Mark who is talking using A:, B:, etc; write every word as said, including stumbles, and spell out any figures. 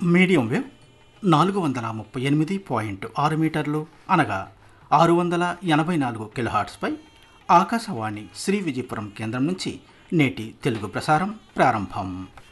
A: Medium wave నాలుగు వందల ముప్పై ఎనిమిది పాయింట్ ఆరు మీటర్లు అనగా ఆరు వందల ఎనభై నాలుగు కిలోహార్ట్స్పై ఆకాశవాణి శ్రీ విజయపురం కేంద్రం నుంచి నేటి తెలుగు ప్రసారం ప్రారంభం.